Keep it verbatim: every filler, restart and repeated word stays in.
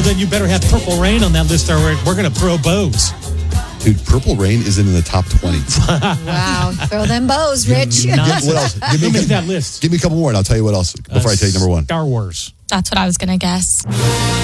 then you better have Purple Rain on that list, or we're, we're going to throw bows. Dude, Purple Rain isn't in the top twenty. Wow. Throw them bows, Rich. Give- what else? Give me, Look give, at that list. Give me a couple more, and I'll tell you what else before Uh, I tell you number one. Star Wars. That's what I was going to guess.